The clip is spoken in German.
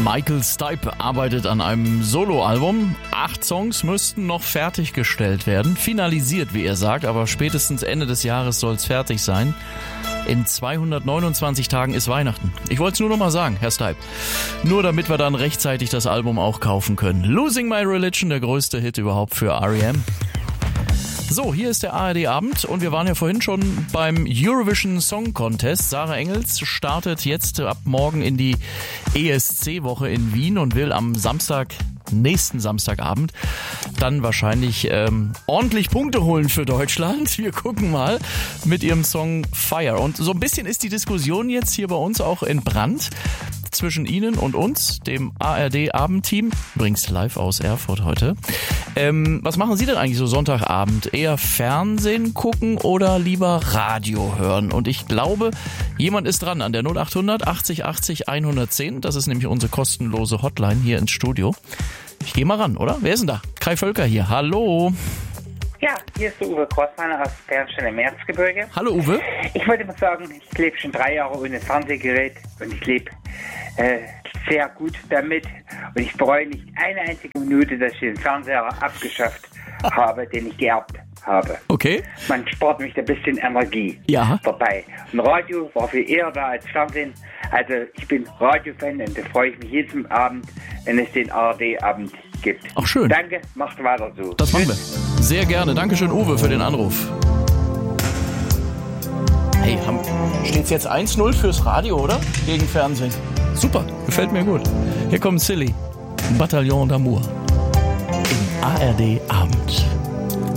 Michael Stipe arbeitet an einem Soloalbum. 8 Songs müssten noch fertiggestellt werden. Finalisiert, wie er sagt, aber spätestens Ende des Jahres soll es fertig sein. In 229 Tagen ist Weihnachten. Ich wollte es nur noch mal sagen, Herr Stipe. Nur damit wir dann rechtzeitig das Album auch kaufen können. Losing My Religion, der größte Hit überhaupt für R.E.M. So, hier ist der ARD-Abend und wir waren ja vorhin schon beim Eurovision Song Contest. Sarah Engels startet jetzt ab morgen in die ESC-Woche in Wien und will am nächsten Samstagabend dann wahrscheinlich ordentlich Punkte holen für Deutschland. Wir gucken mal mit ihrem Song Fire. Und so ein bisschen ist die Diskussion jetzt hier bei uns auch entbrannt zwischen Ihnen und uns, dem ARD-Abendteam. Übrigens live aus Erfurt heute. Was machen Sie denn eigentlich so Sonntagabend? Eher Fernsehen gucken oder lieber Radio hören? Und ich glaube, jemand ist dran an der 0800 80 80 110. Das ist nämlich unsere kostenlose Hotline hier ins Studio. Ich gehe mal ran, oder? Wer ist denn da? Kai Völker hier. Hallo. Ja, hier ist der Uwe Grossmann aus Bernstein im Erzgebirge. Hallo Uwe. Ich wollte mal sagen, ich lebe schon 3 Jahre ohne Fernsehgerät und ich lebe sehr gut damit und ich bereue nicht eine einzige Minute, dass ich den Fernseher abgeschafft habe, den ich geerbt habe. Okay. Man spart mich ein bisschen Energie dabei. Und Radio war viel eher da als Fernsehen. Also ich bin Radio-Fan und da freue ich mich jeden Abend, wenn es den ARD-Abend gibt. Ach schön. Danke, macht weiter so. Das machen wir. Sehr gerne. Dankeschön, Uwe, für den Anruf. Hey, steht's jetzt 1-0 fürs Radio, oder? Gegen Fernsehen. Super, gefällt mir gut. Hier kommt Silly, Bataillon d'Amour im ARD-Abend.